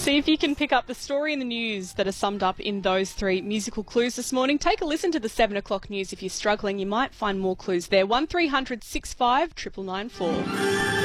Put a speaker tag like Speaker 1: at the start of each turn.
Speaker 1: See if you can pick up the story in the news that are summed up in those 3 musical clues this morning. Take a listen to the 7 o'clock news if you're struggling. You might find more clues there. 1300 65 9994.